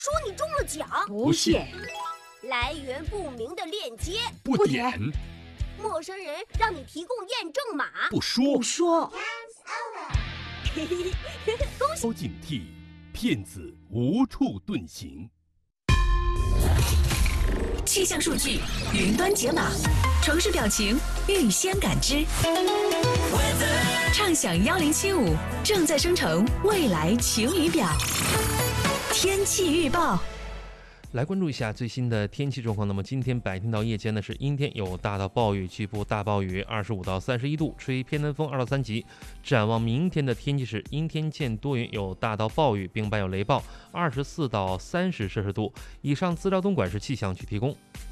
说你中了奖， 不信， 来源不明的链接， 不点， 陌生人让你提供验证码， 不说。 高警惕，骗子无处遁形。 气象数据云端解码，城市表情预先感知。畅享1075正在生成未来晴雨表。天气预报。 来关注一下最新的天气状况。那么今天白天到夜间呢是阴天，有大到暴雨，局部大暴雨，25到31度，吹偏南风2到3级。展望明天的天气是阴天见多云，有大到暴雨，并伴有雷暴，24到30摄氏度。以上资料东莞市气象局提供。